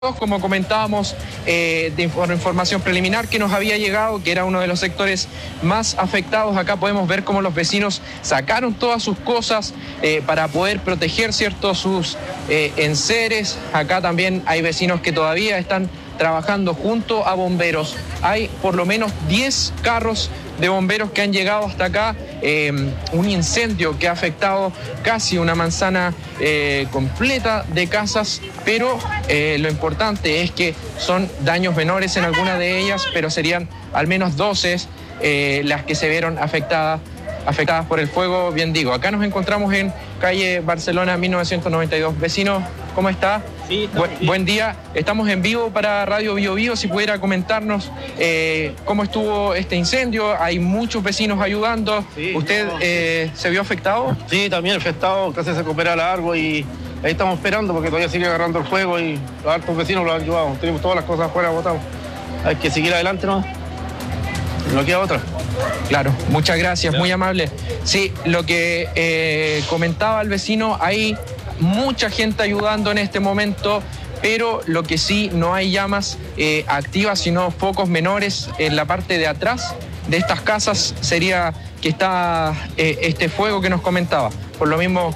como comentábamos, por información preliminar que nos había llegado, que era uno de los sectores más afectados. Acá podemos ver cómo los vecinos sacaron todas sus cosas para poder proteger, ¿cierto?, sus enseres. Acá también hay vecinos que todavía están trabajando junto a bomberos. Hay por lo menos 10 carros de bomberos que han llegado hasta acá. Un incendio que ha afectado casi una manzana completa de casas, pero lo importante es que son daños menores en algunas de ellas, pero serían al menos 12 las que se vieron afectadas por el fuego. Bien digo, acá nos encontramos en calle Barcelona 1992. Vecino, ¿cómo está? Sí, buen día. Estamos en vivo para Radio Bio Bio. Si pudiera comentarnos cómo estuvo este incendio. Hay muchos vecinos ayudando. Sí, ¿Usted se vio afectado? Sí, también afectado, casi se recupera largo y ahí estamos esperando porque todavía sigue agarrando el fuego y los altos vecinos lo han ayudado. Tenemos todas las cosas afuera botadas. Hay que seguir adelante, ¿no? No queda otra. Claro, muchas gracias, muy amable. Sí, lo que comentaba el vecino, hay mucha gente ayudando en este momento, pero lo que sí, no hay llamas activas, sino focos menores en la parte de atrás de estas casas. Sería que está este fuego que nos comentaba. Por lo mismo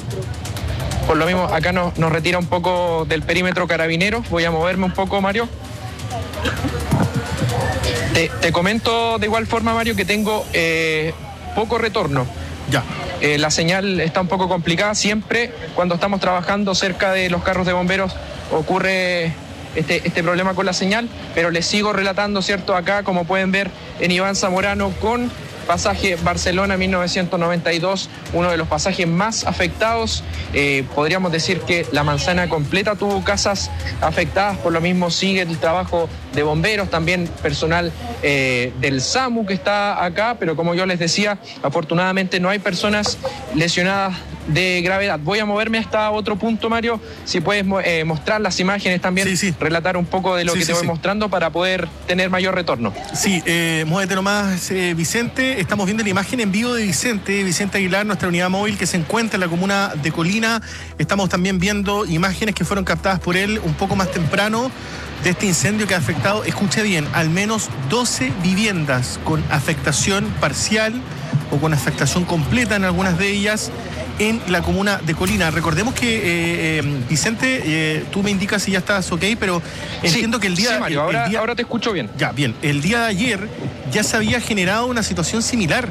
acá nos retira un poco del perímetro Carabineros. Voy a moverme un poco, Mario. Te comento de igual forma, Mario, que tengo poco retorno. Ya. La señal está un poco complicada. Siempre cuando estamos trabajando cerca de los carros de bomberos ocurre este problema con la señal, pero les sigo relatando, ¿cierto? Acá, como pueden ver, en Iván Zamorano con pasaje Barcelona 1992, uno de los pasajes más afectados. Podríamos decir que la manzana completa tuvo casas afectadas. Por lo mismo sigue el trabajo de bomberos, también personal del SAMU que está acá, pero como yo les decía, afortunadamente no hay personas lesionadas de gravedad. Voy a moverme hasta otro punto, Mario, si puedes mostrar las imágenes también, sí. Relatar un poco de lo que te voy mostrando para poder tener mayor retorno. Sí, muévete nomás, Vicente. Estamos viendo la imagen en vivo de Vicente Aguilar, nuestra unidad móvil que se encuentra en la comuna de Colina. Estamos también viendo imágenes que fueron captadas por él un poco más temprano de este incendio que ha afectado, escuche bien, al menos 12 viviendas con afectación parcial o con afectación completa en algunas de ellas en la comuna de Colina. Recordemos que, Vicente, tú me indicas si ya estás ok, pero entiendo que el día... Sí, Mario, ahora te escucho bien. Ya, bien. El día de ayer ya se había generado una situación similar.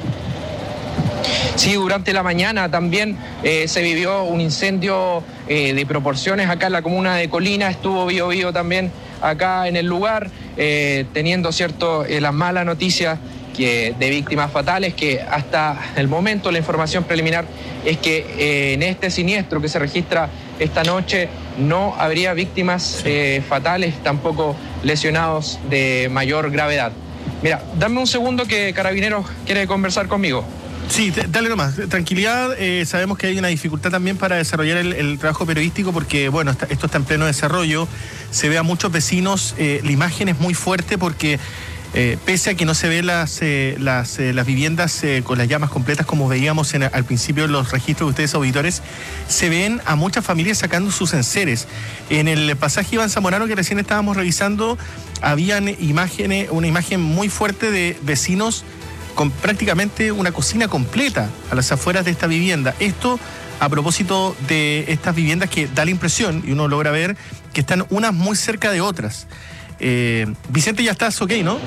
Sí, durante la mañana también se vivió un incendio de proporciones acá en la comuna de Colina. Estuvo Bio Bio también acá en el lugar, teniendo, ¿cierto?, la mala noticia de víctimas fatales, que hasta el momento la información preliminar es que en este siniestro que se registra esta noche no habría víctimas fatales, tampoco lesionados de mayor gravedad. Mira, dame un segundo que Carabineros quiere conversar conmigo. Sí, dale nomás, tranquilidad. Sabemos que hay una dificultad también para desarrollar el trabajo periodístico porque, bueno, esto está en pleno desarrollo. Se ve a muchos vecinos, la imagen es muy fuerte porque pese a que no se ve las viviendas con las llamas completas como veíamos al principio en los registros de ustedes auditores, se ven a muchas familias sacando sus enseres. En el pasaje Iván Zamorano que recién estábamos revisando, habían una imagen muy fuerte de vecinos con prácticamente una cocina completa a las afueras de esta vivienda. Esto a propósito de estas viviendas que da la impresión, y uno logra ver, que están unas muy cerca de otras. Vicente, ya estás ok, ¿no?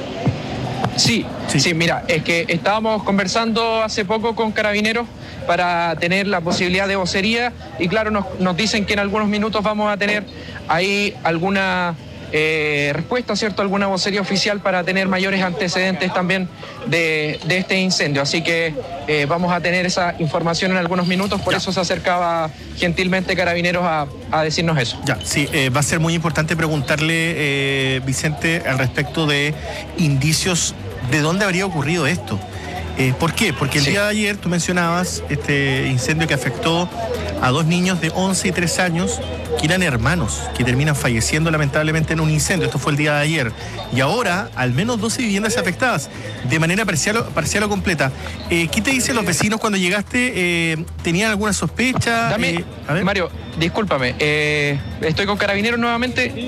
Sí, mira, es que estábamos conversando hace poco con Carabineros para tener la posibilidad de vocería y claro, nos dicen que en algunos minutos vamos a tener ahí alguna respuesta, ¿cierto?, alguna vocería oficial para tener mayores antecedentes también de este incendio. Así que vamos a tener esa información en algunos minutos, por eso se acercaba gentilmente Carabineros a decirnos eso. Ya, sí, va a ser muy importante preguntarle, Vicente, al respecto de indicios de dónde habría ocurrido esto. ¿Por qué? Porque el día de ayer tú mencionabas este incendio que afectó a 2 niños de 11 y 3 años que eran hermanos, que terminan falleciendo lamentablemente en un incendio. Esto fue el día de ayer. Y ahora, al menos 12 viviendas afectadas, de manera parcial o completa. ¿Qué te dicen los vecinos cuando llegaste? ¿Tenían alguna sospecha? Mario, Discúlpame, estoy con Carabineros nuevamente.